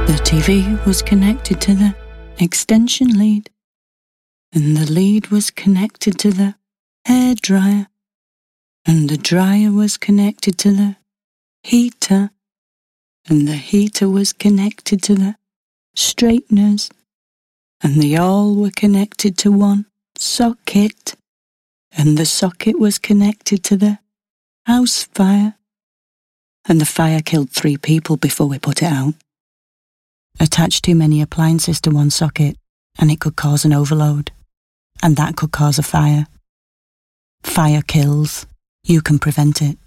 The TV was connected to the extension lead, and the lead was connected to the hairdryer, and the dryer was connected to the heater, and the heater was connected to the straighteners, and they all were connected to one socket, and the socket was connected to the house fire, and the fire killed 3 people before we put it out. Attach too many appliances to one socket, and it could cause an overload, and that could cause a fire. Fire kills. You can prevent it.